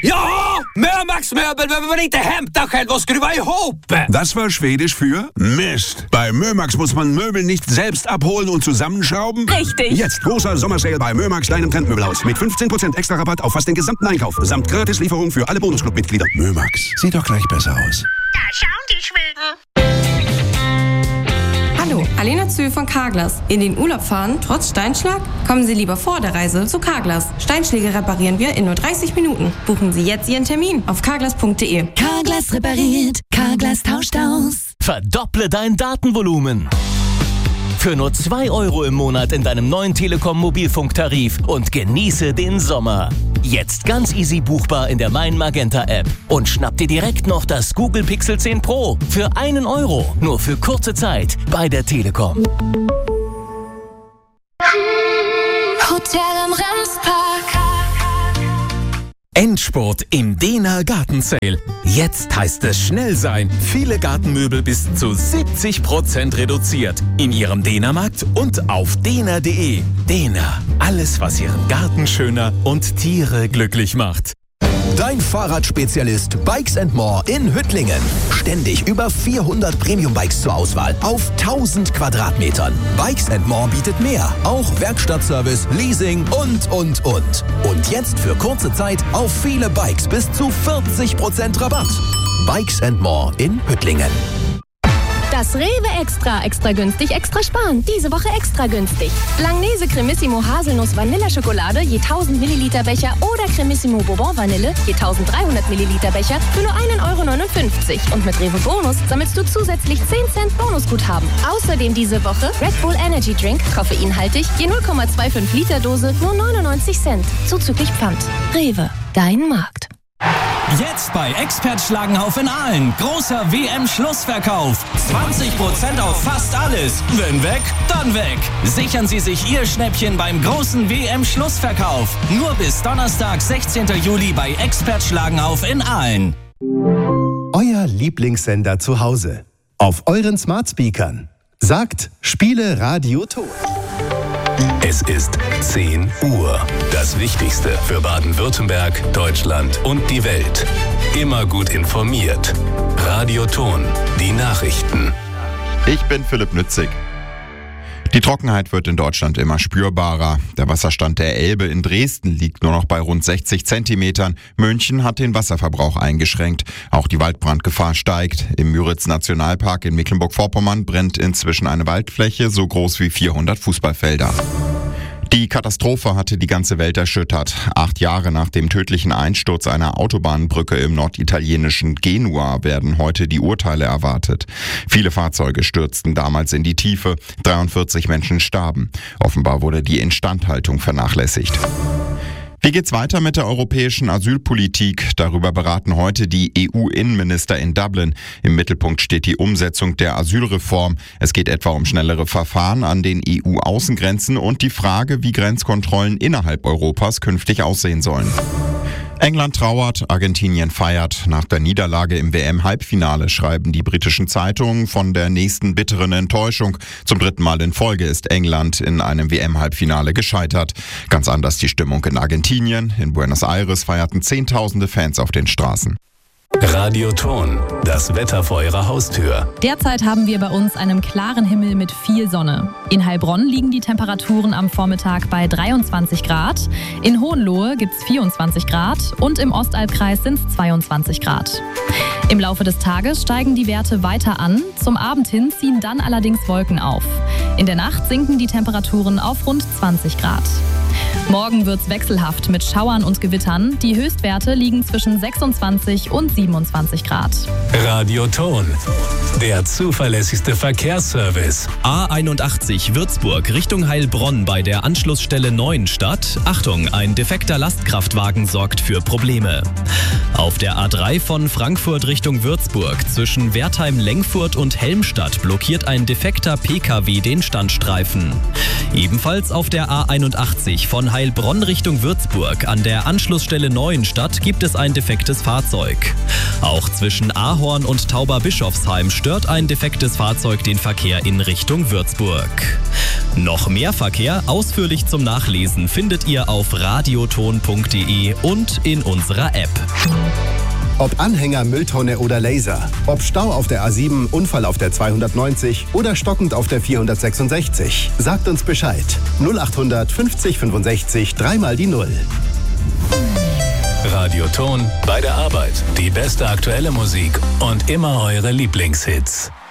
Ja, Mömax-möbel behöver man inte hämta själv och skruva ihop. Das war Schwedisch für Mist. Bei Mömax muss man Möbel nicht selbst abholen und zusammenschrauben. Richtig. Jetzt großer Sommersale bei Mömax kleinem Trendmöbelhaus mit 15% extra Rabatt auf fast den gesamten Einkauf. Samt Gratislieferung für alle Bonusclub-Mitglieder. Mömax. Sieht doch gleich besser aus. Da schauen die Schweden. Hallo, Alena Zühl von Carglass. In den Urlaub fahren, trotz Steinschlag? Kommen Sie lieber vor der Reise zu Carglass. Steinschläge reparieren wir in nur 30 Minuten. Buchen Sie jetzt Ihren Termin auf carglass.de. Carglass repariert, Carglass tauscht aus. Verdopple dein Datenvolumen. Für nur 2 € im Monat in deinem neuen Telekom-Mobilfunktarif und genieße den Sommer. Jetzt ganz easy buchbar in der Mein Magenta App. Und schnapp dir direkt noch das Google Pixel 10 Pro für 1 €. Nur für kurze Zeit bei der Telekom. Hotel im Remspark. Endspurt im Dehner Gartensale. Jetzt heißt es schnell sein. Viele Gartenmöbel bis zu 70% reduziert. In Ihrem Dehnermarkt und auf dehner.de. Dehner. Alles, was Ihren Garten schöner und Tiere glücklich macht. Dein Fahrradspezialist Bikes & More in Hüttlingen. Ständig über 400 Premium-Bikes zur Auswahl auf 1000 Quadratmetern. Bikes & More bietet mehr. Auch Werkstattservice, Leasing und. Und jetzt für kurze Zeit auf viele Bikes bis zu 40% Rabatt. Bikes & More in Hüttlingen. Das Rewe Extra günstig, extra sparen. Diese Woche extra günstig. Langnese Cremissimo Haselnuss Vanilleschokolade je 1000 Milliliter Becher oder Cremissimo Bourbon Vanille je 1300 Milliliter Becher für nur 1,59 €. Und mit Rewe Bonus sammelst du zusätzlich 10 Cent Bonusguthaben. Außerdem diese Woche Red Bull Energy Drink, koffeinhaltig, je 0,25 Liter Dose, nur 99 Cent. Zuzüglich Pfand. Rewe, dein Markt. Jetzt bei Expert Schlagenhauf in Aalen. Großer WM-Schlussverkauf. 20% auf fast alles. Wenn weg, dann weg. Sichern Sie sich Ihr Schnäppchen beim großen WM-Schlussverkauf. Nur bis Donnerstag, 16. Juli bei Expert Schlagenhauf in Aalen. Euer Lieblingssender zu Hause. Auf euren Smart-Speakern. Sagt, spiele Radio Ton. Es ist 10 Uhr. Das Wichtigste für Baden-Württemberg, Deutschland und die Welt. Immer gut informiert. Radio Ton, die Nachrichten. Ich bin Philipp Nützig. Die Trockenheit wird in Deutschland immer spürbarer. Der Wasserstand der Elbe in Dresden liegt nur noch bei rund 60 Zentimetern. München hat den Wasserverbrauch eingeschränkt. Auch die Waldbrandgefahr steigt. Im Müritz-Nationalpark in Mecklenburg-Vorpommern brennt inzwischen eine Waldfläche so groß wie 400 Fußballfelder. Die Katastrophe hatte die ganze Welt erschüttert. 8 Jahre nach dem tödlichen Einsturz einer Autobahnbrücke im norditalienischen Genua werden heute die Urteile erwartet. Viele Fahrzeuge stürzten damals in die Tiefe. 43 Menschen starben. Offenbar wurde die Instandhaltung vernachlässigt. Wie geht's weiter mit der europäischen Asylpolitik? Darüber beraten heute die EU-Innenminister in Dublin. Im Mittelpunkt steht die Umsetzung der Asylreform. Es geht etwa um schnellere Verfahren an den EU-Außengrenzen und die Frage, wie Grenzkontrollen innerhalb Europas künftig aussehen sollen. England trauert, Argentinien feiert. Nach der Niederlage im WM-Halbfinale schreiben die britischen Zeitungen von der nächsten bitteren Enttäuschung. Zum 3. Mal in Folge ist England in einem WM-Halbfinale gescheitert. Ganz anders die Stimmung in Argentinien. In Buenos Aires feierten Zehntausende Fans auf den Straßen. Radio Ton, das Wetter vor Ihrer Haustür. Derzeit haben wir bei uns einen klaren Himmel mit viel Sonne. In Heilbronn liegen die Temperaturen am Vormittag bei 23 Grad. In Hohenlohe gibt es 24 Grad und im Ostalbkreis sind es 22 Grad. Im Laufe des Tages steigen die Werte weiter an. Zum Abend hin ziehen dann allerdings Wolken auf. In der Nacht sinken die Temperaturen auf rund 20 Grad. Morgen wird's wechselhaft mit Schauern und Gewittern. Die Höchstwerte liegen zwischen 26 und 27 Grad. Radio Ton, der zuverlässigste Verkehrsservice. A81 Würzburg Richtung Heilbronn bei der Anschlussstelle Neuenstadt. Achtung, ein defekter Lastkraftwagen sorgt für Probleme. Auf der A3 von Frankfurt Richtung Würzburg zwischen Wertheim-Lengfurt und Helmstadt blockiert ein defekter PKW den Standstreifen. Ebenfalls auf der A81 von Heilbronn Richtung Würzburg an der Anschlussstelle Neuenstadt gibt es ein defektes Fahrzeug. Auch zwischen Ahorn und Tauberbischofsheim stört ein defektes Fahrzeug den Verkehr in Richtung Würzburg. Noch mehr Verkehr ausführlich zum Nachlesen findet ihr auf radioton.de und in unserer App. Ob Anhänger, Mülltonne oder Laser, ob Stau auf der A7, Unfall auf der 290 oder stockend auf der 466. Sagt uns Bescheid. 0800 50 65 3 die 0. Radioton bei der Arbeit. Die beste aktuelle Musik und immer eure Lieblingshits.